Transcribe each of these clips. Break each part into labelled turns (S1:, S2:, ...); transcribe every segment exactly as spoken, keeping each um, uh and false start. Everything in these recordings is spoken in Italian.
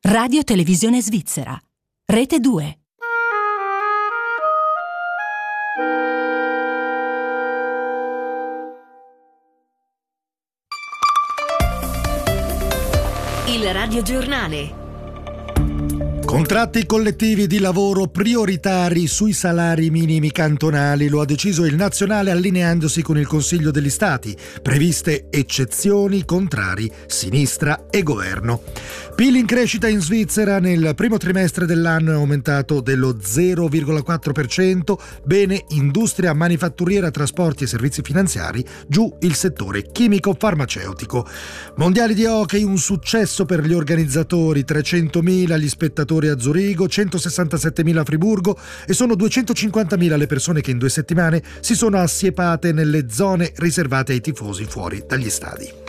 S1: Radio Televisione Svizzera. Rete due. Il radiogiornale.
S2: Contratti collettivi di lavoro prioritari sui salari minimi cantonali, lo ha deciso il Nazionale allineandosi con il Consiglio degli Stati. Previste eccezioni, contrari, sinistra e governo. P I L in crescita in Svizzera nel primo trimestre dell'anno è aumentato dello zero virgola quattro per cento, bene industria manifatturiera, trasporti e servizi finanziari, giù il settore chimico-farmaceutico. Mondiali di hockey, un successo per gli organizzatori, trecentomila gli spettatori a Zurigo, centosessantasettemila a Friburgo e sono duecentocinquantamila le persone che in due settimane si sono assiepate nelle zone riservate ai tifosi fuori dagli stadi.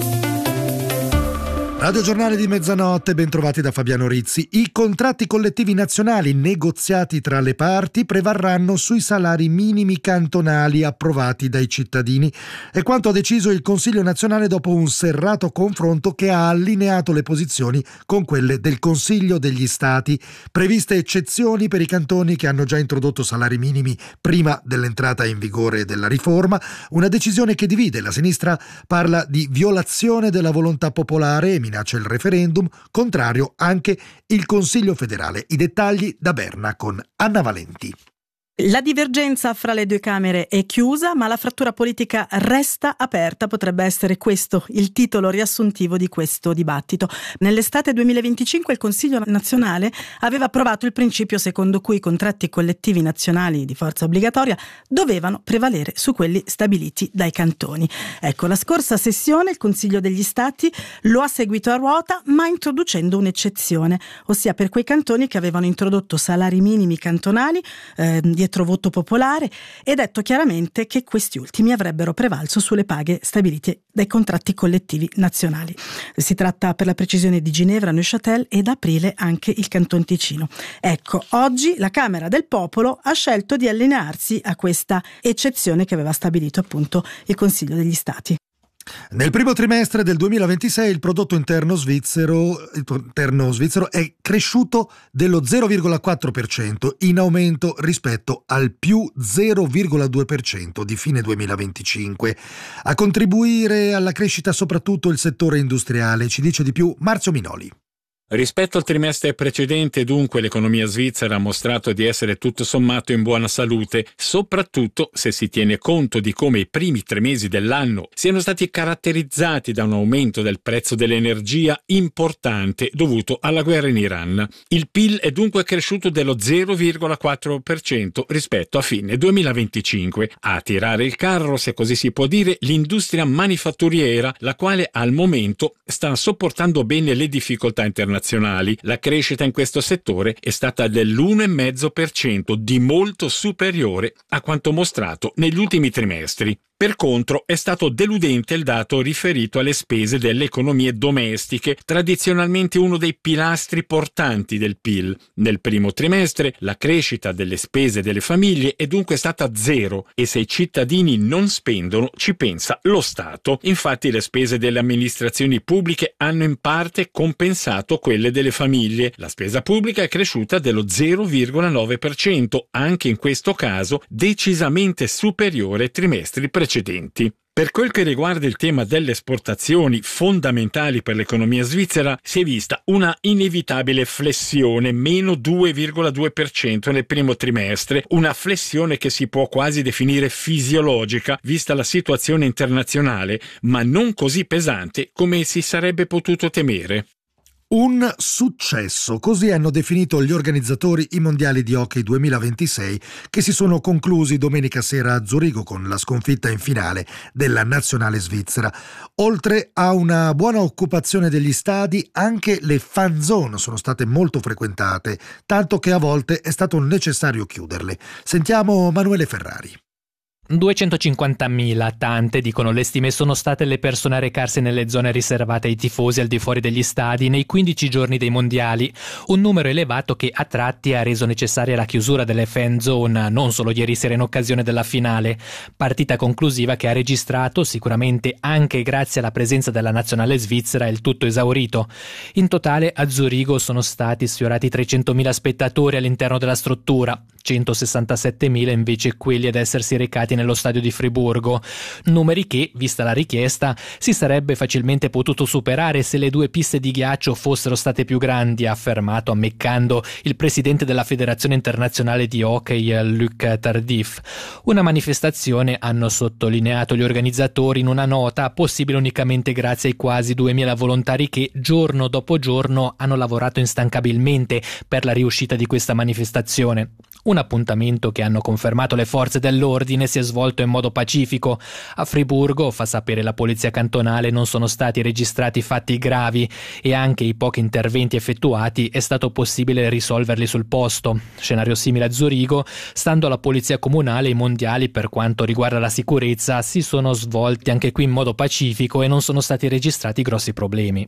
S2: Radio Giornale di mezzanotte, ben trovati da Fabiano Rizzi. I contratti collettivi nazionali negoziati tra le parti prevarranno sui salari minimi cantonali approvati dai cittadini. È quanto ha deciso il Consiglio nazionale dopo un serrato confronto che ha allineato le posizioni con quelle del Consiglio degli Stati. Previste eccezioni per i cantoni che hanno già introdotto salari minimi prima dell'entrata in vigore della riforma. Una decisione che divide. La sinistra parla di violazione della volontà popolare e minaccia il referendum, contrario anche il Consiglio federale. I dettagli da Berna con Anna Valenti.
S3: La divergenza fra le due Camere è chiusa, ma la frattura politica resta aperta. Potrebbe essere questo il titolo riassuntivo di questo dibattito. Nell'estate duemilaventicinque il Consiglio nazionale aveva approvato il principio secondo cui i contratti collettivi nazionali di forza obbligatoria dovevano prevalere su quelli stabiliti dai cantoni. Ecco, la scorsa sessione il Consiglio degli Stati lo ha seguito a ruota, ma introducendo un'eccezione, ossia per quei cantoni che avevano introdotto salari minimi cantonali eh, dietro voto popolare, e detto chiaramente che questi ultimi avrebbero prevalso sulle paghe stabilite dai contratti collettivi nazionali. Si tratta per la precisione di Ginevra, Neuchâtel ed aprile anche il Canton Ticino. Ecco, oggi la Camera del Popolo ha scelto di allinearsi a questa eccezione che aveva stabilito appunto il Consiglio degli Stati.
S2: Nel primo trimestre del duemilaventisei il prodotto interno svizzero, il interno svizzero è cresciuto dello zero virgola quattro per cento, in aumento rispetto al più zero virgola due per cento di fine duemilaventicinque. A contribuire alla crescita soprattutto il settore industriale, ci dice di più Marzio Minoli.
S4: Rispetto al trimestre precedente, dunque, l'economia svizzera ha mostrato di essere tutto sommato in buona salute, soprattutto se si tiene conto di come i primi tre mesi dell'anno siano stati caratterizzati da un aumento del prezzo dell'energia importante dovuto alla guerra in Iran. Il P I L è dunque cresciuto dello zero virgola quattro per cento rispetto a fine duemilaventicinque. A tirare il carro, se così si può dire, l'industria manifatturiera, la quale al momento sta sopportando bene le difficoltà internazionali. La crescita in questo settore è stata dell'uno virgola cinque per cento, di molto superiore a quanto mostrato negli ultimi trimestri. Per contro, è stato deludente il dato riferito alle spese delle economie domestiche, tradizionalmente uno dei pilastri portanti del P I L. Nel primo trimestre la crescita delle spese delle famiglie è dunque stata zero e se i cittadini non spendono ci pensa lo Stato. Infatti le spese delle amministrazioni pubbliche hanno in parte compensato quelle delle famiglie. La spesa pubblica è cresciuta dello zero virgola nove per cento, anche in questo caso decisamente superiore ai trimestri precedenti. Per quel che riguarda il tema delle esportazioni, fondamentali per l'economia svizzera, si è vista una inevitabile flessione, meno due virgola due per cento nel primo trimestre, una flessione che si può quasi definire fisiologica, vista la situazione internazionale, ma non così pesante come si sarebbe potuto temere.
S2: Un successo, così hanno definito gli organizzatori i mondiali di hockey duemilaventisei che si sono conclusi domenica sera a Zurigo con la sconfitta in finale della nazionale svizzera. Oltre a una buona occupazione degli stadi, anche le fan zone sono state molto frequentate, tanto che a volte è stato necessario chiuderle. Sentiamo Manuele Ferrari.
S5: duecentocinquantamila, tante, dicono le stime, sono state le persone a recarsi nelle zone riservate ai tifosi al di fuori degli stadi nei quindici giorni dei mondiali, un numero elevato che a tratti ha reso necessaria la chiusura delle fan zone, non solo ieri sera in occasione della finale, partita conclusiva che ha registrato, sicuramente anche grazie alla presenza della nazionale svizzera, il tutto esaurito. In totale a Zurigo sono stati sfiorati trecentomila spettatori all'interno della struttura, centosessantasettemila invece quelli ad essersi recati nello stadio di Friburgo, numeri che, vista la richiesta, si sarebbe facilmente potuto superare se le due piste di ghiaccio fossero state più grandi, ha affermato ammeccando il presidente della Federazione Internazionale di Hockey, Luc Tardif. Una manifestazione, hanno sottolineato gli organizzatori in una nota, possibile unicamente grazie ai quasi duemila volontari che giorno dopo giorno hanno lavorato instancabilmente per la riuscita di questa manifestazione. Un appuntamento che, hanno confermato le forze dell'ordine, si è svolto in modo pacifico. A Friburgo, fa sapere la polizia cantonale, non sono stati registrati fatti gravi e anche i pochi interventi effettuati è stato possibile risolverli sul posto. Scenario simile a Zurigo, stando alla polizia comunale, i mondiali per quanto riguarda la sicurezza si sono svolti anche qui in modo pacifico e non sono stati registrati grossi problemi.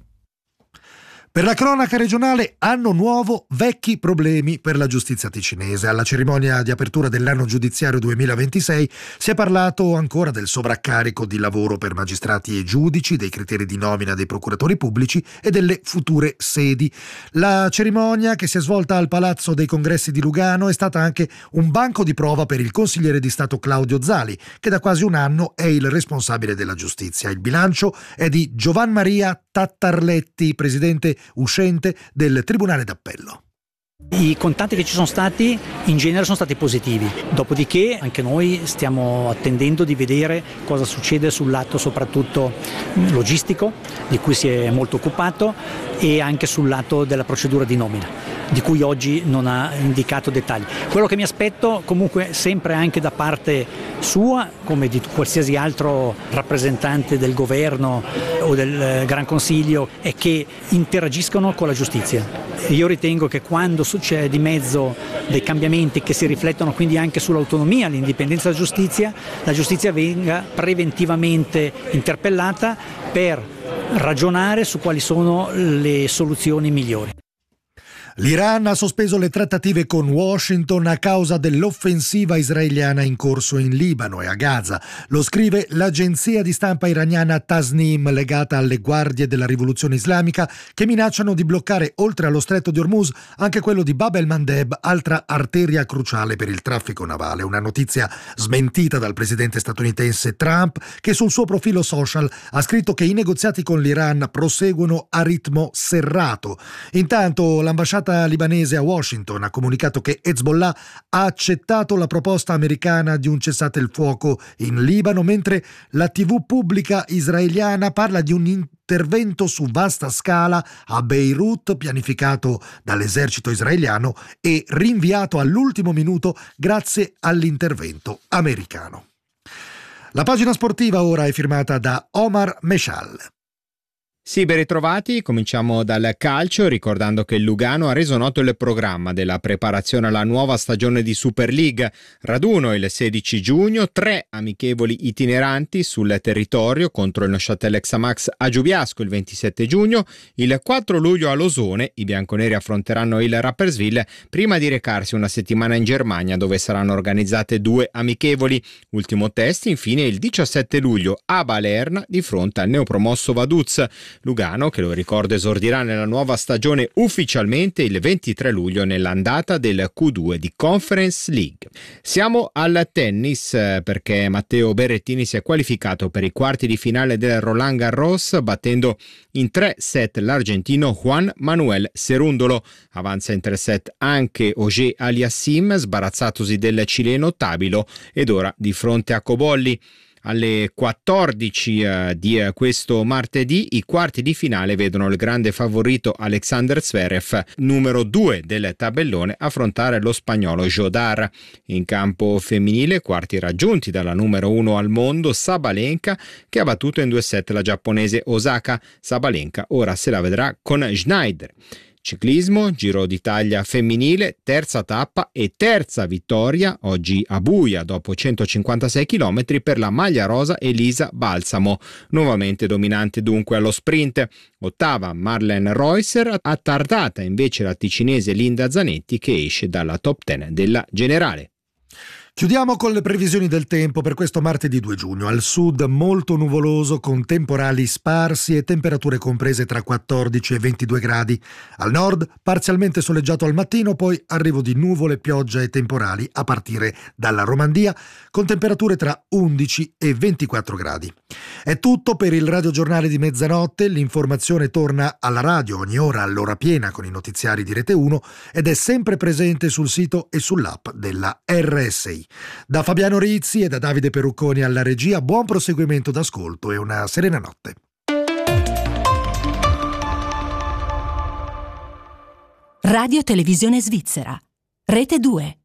S2: Per la cronaca regionale, anno nuovo, vecchi problemi per la giustizia ticinese. Alla cerimonia di apertura dell'anno giudiziario duemilaventisei si è parlato ancora del sovraccarico di lavoro per magistrati e giudici, dei criteri di nomina dei procuratori pubblici e delle future sedi. La cerimonia, che si è svolta al Palazzo dei Congressi di Lugano, è stata anche un banco di prova per il consigliere di Stato Claudio Zali, che da quasi un anno è il responsabile della giustizia. Il bilancio è di Giovan Maria Tattarletti, presidente uscente del Tribunale d'Appello.
S6: I contatti che ci sono stati in genere sono stati positivi, dopodiché anche noi stiamo attendendo di vedere cosa succede sul lato soprattutto logistico, di cui si è molto occupato, e anche sul lato della procedura di nomina, di cui oggi non ha indicato dettagli. Quello che mi aspetto comunque sempre anche da parte sua, come di qualsiasi altro rappresentante del governo o del Gran Consiglio, è che interagiscono con la giustizia. Io ritengo che quando c'è di mezzo dei cambiamenti che si riflettono quindi anche sull'autonomia, l'indipendenza della giustizia, la giustizia venga preventivamente interpellata per ragionare su quali sono le soluzioni migliori.
S2: L'Iran ha sospeso le trattative con Washington a causa dell'offensiva israeliana in corso in Libano e a Gaza. Lo scrive l'agenzia di stampa iraniana Tasnim, legata alle guardie della rivoluzione islamica, che minacciano di bloccare oltre allo stretto di Hormuz anche quello di Bab el-Mandeb, altra arteria cruciale per il traffico navale. Una notizia smentita dal presidente statunitense Trump, che sul suo profilo social ha scritto che i negoziati con l'Iran proseguono a ritmo serrato. Intanto l'ambasciata libanese a Washington ha comunicato che Hezbollah ha accettato la proposta americana di un cessate il fuoco in Libano, mentre la tivù pubblica israeliana parla di un intervento su vasta scala a Beirut pianificato dall'esercito israeliano e rinviato all'ultimo minuto grazie all'intervento americano. La pagina sportiva ora è firmata da Omar Meshal.
S7: Sì, ben ritrovati, cominciamo dal calcio ricordando che il Lugano ha reso noto il programma della preparazione alla nuova stagione di Super League. Raduno il sedici giugno, tre amichevoli itineranti sul territorio contro il Neuchâtel Xamax a Giubiasco il ventisette giugno, il quattro luglio a Losone i bianconeri affronteranno il Rapperswil prima di recarsi una settimana in Germania dove saranno organizzate due amichevoli. Ultimo test infine il diciassette luglio a Balerna di fronte al neopromosso Vaduz. Lugano, che lo ricordo esordirà nella nuova stagione ufficialmente il ventitré luglio nell'andata del Q due di Conference League. Siamo al tennis perché Matteo Berrettini si è qualificato per i quarti di finale del Roland Garros battendo in tre set l'argentino Juan Manuel Cerúndolo. Avanza in tre set anche Auger Aliassime, sbarazzatosi del cileno Tabilo ed ora di fronte a Cobolli. Alle quattordici eh, di eh, questo martedì i quarti di finale vedono il grande favorito Alexander Zverev, numero due del tabellone, affrontare lo spagnolo Jodar. In campo femminile, quarti raggiunti dalla numero uno al mondo Sabalenka, che ha battuto in due set la giapponese Osaka. Sabalenka ora se la vedrà con Schneider. Ciclismo, Giro d'Italia femminile, terza tappa e terza vittoria, oggi a Buia dopo centocinquantasei chilometri per la maglia rosa Elisa Balsamo, nuovamente dominante dunque allo sprint. Ottava Marlen Reusser, attardata invece la ticinese Linda Zanetti che esce dalla top dieci della generale.
S2: Chiudiamo con le previsioni del tempo per questo martedì due giugno. Al sud molto nuvoloso con temporali sparsi e temperature comprese tra quattordici e ventidue gradi. Al nord parzialmente soleggiato al mattino, poi arrivo di nuvole, pioggia e temporali a partire dalla Romandia con temperature tra undici e ventiquattro gradi. È tutto per il radiogiornale di mezzanotte. L'informazione torna alla radio ogni ora all'ora piena con i notiziari di Rete uno ed è sempre presente sul sito e sull'app della R S I. Da Fabiano Rizzi e da Davide Perucconi alla regia, buon proseguimento d'ascolto e una serena notte.
S1: Radio Televisione Svizzera, Rete due.